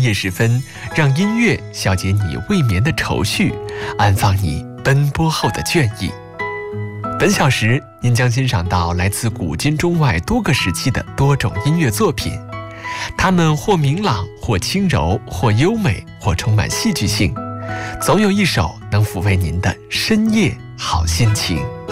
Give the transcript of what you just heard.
夜时分，让音乐消解你未眠的愁绪，安放你奔波后的倦意。本小时，您将欣赏到来自古今中外多个时期的多种音乐作品，它们或明朗，或轻柔，或优美，或充满戏剧性，总有一首能抚慰您的深夜好心情。